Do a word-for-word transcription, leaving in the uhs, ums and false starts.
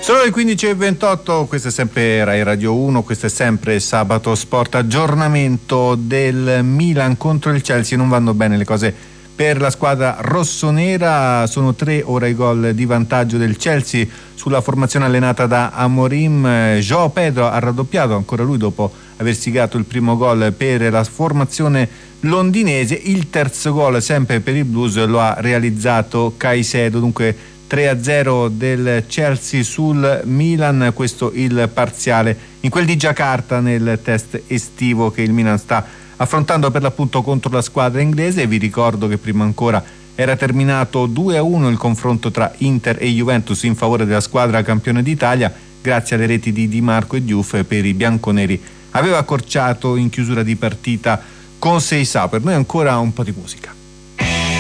Sono le quindici e ventotto, questo è sempre Rai Radio uno, questo è sempre Sabato Sport, aggiornamento del Milan contro il Chelsea. Non vanno bene le cose per la squadra rossonera, sono tre ora i gol di vantaggio del Chelsea sulla formazione allenata da Amorim. João Pedro ha raddoppiato ancora lui dopo aver siglato il primo gol per la formazione londinese. Il terzo gol sempre per i Blues lo ha realizzato Caicedo, dunque tre a zero del Chelsea sul Milan, questo il parziale in quel di Giacarta nel test estivo che il Milan sta affrontando per l'appunto contro la squadra inglese. Vi ricordo che prima ancora era terminato due a uno il confronto tra Inter e Juventus in favore della squadra campione d'Italia, grazie alle reti di Di Marco e Diouf. Per i bianconeri aveva accorciato in chiusura di partita con Seisao. Per noi ancora un po' di musica.